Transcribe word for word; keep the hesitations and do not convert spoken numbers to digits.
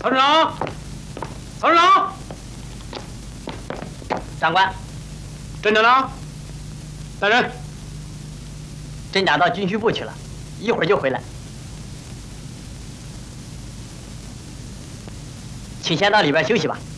曹处长，曹处长， 长官， 镇长呢？来人。 镇长到军需部去了，一会儿就回来。请先到里边休息吧。